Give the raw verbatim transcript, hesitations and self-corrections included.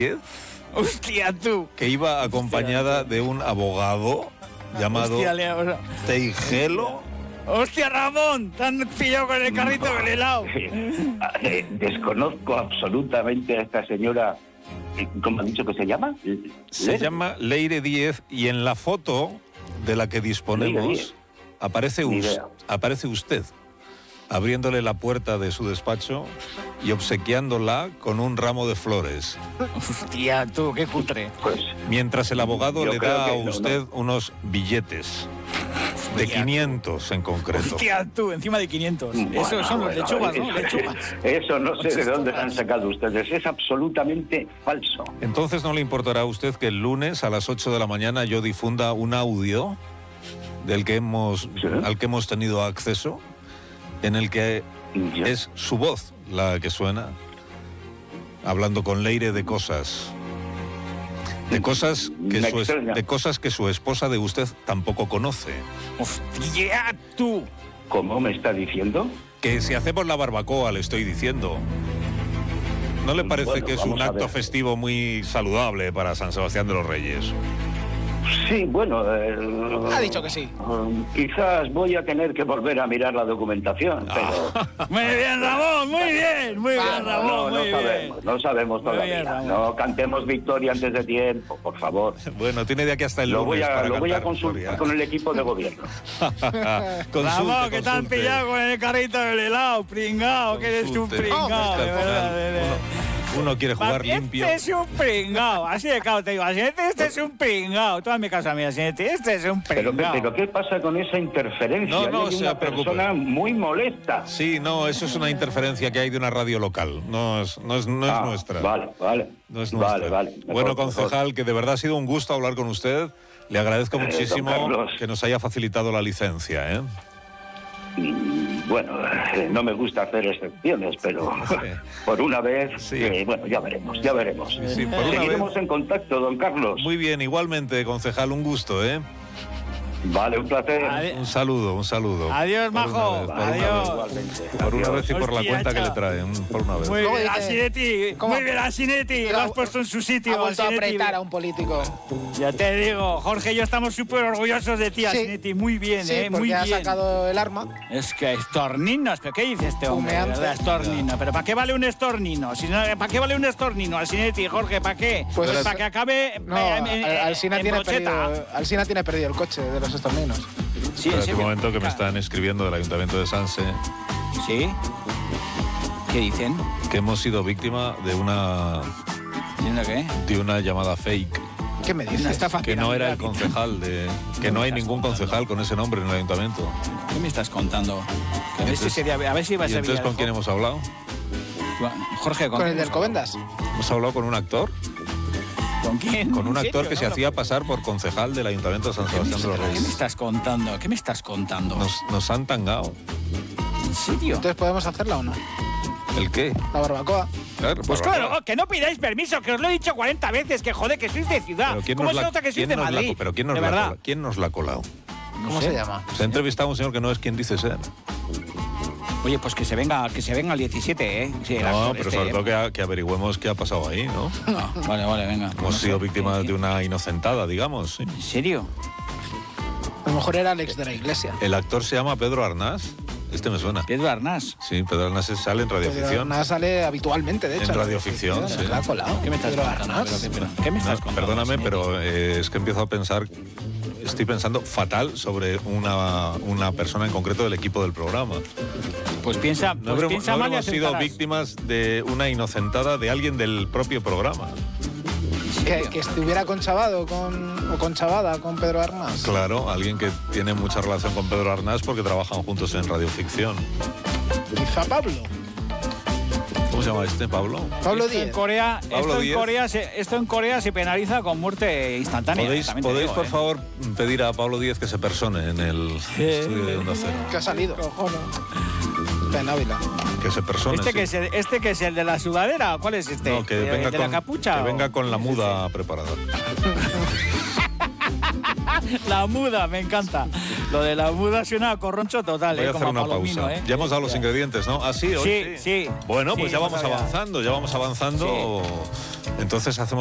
Hostia, tú. Que iba acompañada de un abogado llamado Hostia, Leo. Teigelo. Hostia, Ramón, te han pillado con el carrito del helado. Eh, desconozco absolutamente a esta señora. ¿Cómo ha dicho que se llama? Se llama Leire Díez y en la foto de la que disponemos aparece, us, aparece usted abriéndole la puerta de su despacho y obsequiándola con un ramo de flores. Hostia, tú, qué cutre. Pues, mientras el abogado le da a no, usted no. unos billetes de quinientos en concreto. Hostia, tú, encima de quinientos. Bueno, eso son los bueno, lechugas, eso, ¿no? Lechugas. Eso no sé de dónde han sacado ustedes. Es absolutamente falso. Entonces, ¿no le importará a usted que el lunes a las ocho de la mañana yo difunda un audio del que hemos, ¿Sí? al que hemos tenido acceso, en el que Ya. es su voz la que suena, hablando con Leire de cosas, de cosas que Me su, es- extraña. de cosas que su esposa de usted tampoco conoce. Hostia, tú. ¿Cómo me está diciendo? Que si hacemos la barbacoa, le estoy diciendo. ¿No le parece Bueno, que es un vamos a acto ver. festivo muy saludable para San Sebastián de los Reyes? Sí, bueno... eh, Ha dicho que sí. eh, quizás voy a tener que volver a mirar la documentación, pero... Muy bien, Ramón, muy bien, muy bien, Ah, Ramón, no, no muy bien. sabemos, no sabemos Muy todavía. bien, Ramón. No cantemos victoria antes de tiempo, por favor. Bueno, tiene de aquí hasta el Lo lunes voy a, para lo voy a cantar consultar victoria. con el equipo de gobierno. Consulte, Ramón, que te han consulte. pillado con el carrito del helado, pringao, que eres un Consulte. pringao, Es que de al verdad. final de verdad. Uno, uno quiere jugar Papi, limpio. Este es un pringao, así de claro te digo, Asinete, este es un pringao. Tú hazme caso a mí, Asinete, este es un Pero, pringao. pero ¿qué pasa con esa interferencia? No, no Hay se una preocupe. persona muy molesta. Sí, no, eso es una interferencia que hay de una radio local. No es, no es, no es Ah, nuestra. Vale, vale. No es nuestra. Vale, vale. Mejor, Bueno, mejor. concejal, que de verdad ha sido un gusto hablar con usted. Le agradezco Eh, don muchísimo Carlos. que nos haya facilitado la licencia, ¿eh? Mm, Bueno, eh, no me gusta hacer excepciones, pero por una vez, Sí. eh, bueno, ya veremos, ya veremos. Sí, por una Seguiremos vez. en contacto, don Carlos. Muy bien, igualmente, concejal, un gusto, ¿eh? Vale, un placer. Adi- Un saludo, un saludo. Adiós, Por una majo. vez, por una Adiós. vez. Igualmente. Por una Adiós. vez y por la Hostia, cuenta que chao. le traen, por una vez. Muy Luego bien, dice- Asinetti, ¿Cómo? muy bien, Asinetti, lo has puesto en su sitio, Ha vuelto a Asinetti. apretar a un político. Ya te digo, Jorge y yo estamos súper orgullosos de ti, Sí. Asinetti, muy bien, Sí, eh, muy porque ha bien. sacado el arma. Es que estorninos, ¿pero qué dice este hombre? Humeante. ¿Verdad? Estornino, ¿pero para qué vale un estornino? Si no, ¿para qué vale un estornino, Asinetti, Jorge, para qué? Pues es- para que acabe No, eh, en, en- Al- Alsina en tiene brocheta. perdido, Alsina tiene perdido el coche de los estorninos. Sí, en Espérate un serio. momento que me están escribiendo del Ayuntamiento de Sanse ¿Sí? ¿Qué dicen? que hemos sido víctima de una, ¿Diciendo qué? de una llamada fake. ¿Qué me Una dices? estafa Que no era el piramidal. concejal, de, que no hay ningún concejal con ese nombre en el Ayuntamiento. ¿Qué me estás contando? Que a ver si Entonces- sería, a ver si va a ¿Y ser entonces con quién hemos hablado? Jorge, ¿con, Con el quién del hemos Covendas. Hemos hablado con un actor, hablado? ¿Con quién? con un ¿En actor serio? que se No, hacía pasar por concejal del Ayuntamiento de San ¿Qué me, Sebastián de los estás, ¿Qué me Reyes. estás contando? ¿Qué me estás contando? Nos, nos han tangado. ¿En serio? Entonces podemos hacerla o no. ¿El qué? La barbacoa. Claro, Pues barbacoa. claro, que no pidáis permiso, que os lo he dicho cuarenta veces, que joder, que sois de ciudad. Pero ¿quién ¿Cómo nos se la- nota que sois quién de nos la- Madrid? pero ¿quién nos de la ha verdad. colado? ¿Quién nos la ha colado? No ¿Cómo sé. se llama? Se ha entrevistado a un señor que no es quien dice ser. Oye, pues que se venga, que se venga al diecisiete, ¿eh? Sí, el No, actor pero este, sobre ¿eh? todo que, a- que averigüemos qué ha pasado ahí, ¿no? Ah, vale, vale, venga. Hemos No sido sé. víctimas de una inocentada, digamos. ¿sí? ¿En serio? A lo mejor era Alex de la Iglesia. El actor se llama Pedro Arnás. Este me suena. Pedro Arnás. Sí, Pedro Arnás sale en radioficción. Nada sale habitualmente, de hecho. En radioficción, Se sí. la ha colado. ¿Qué me estás Pedro contando? Arnaz. Pero, pero, ¿Qué me estás No, contando? perdóname, Asinetti? pero eh, es que empiezo a pensar, estoy pensando fatal sobre una, una persona en concreto del equipo del programa. Pues piensa, No pues habremos, piensa no mal y habremos sido acertarás. víctimas de una inocentada de alguien del propio programa. Que, que estuviera conchavado con, o conchavada con Pedro Arnaz. Claro, alguien que tiene mucha relación con Pedro Arnás porque trabajan juntos en radioficción. Quizá Pablo. ¿Cómo se llama este, Pablo? Pablo Esto en Díez. Corea, Pablo esto en Díez. Corea, se, esto en Corea se penaliza con muerte instantánea. ¿Podéis, también te podéis digo, por ¿eh? favor, pedir a Pablo Díez que se persone en el estudio de Onda Cero? Que ha salido. Ben Ávila. Que se persone. Este sí. que, es el, este que es el de la sudadera, ¿cuál es este? No, que ¿De, venga de con, la capucha? que o- venga con la muda preparada. La muda, me encanta. Lo de la muda suena a corroncho total. Voy eh, a hacer como una palomino, pausa. ¿eh? Ya hemos dado los ingredientes, ¿no? Ah, sí, hoy Sí, sí. Bueno, pues Sí, ya vamos todavía. avanzando, ya vamos avanzando. Entonces hacemos